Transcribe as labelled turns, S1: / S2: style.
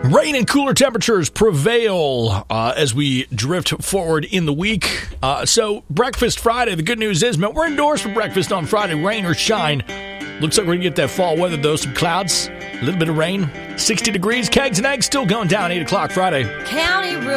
S1: Rain and cooler temperatures prevail as we drift forward in the week. So Breakfast Friday, the good news is, man, we're indoors for breakfast on Friday, rain or shine. Looks like we're going to get that fall weather, though. Some clouds, a little bit of rain. 60 degrees, kegs and eggs still going down 8 o'clock Friday.
S2: County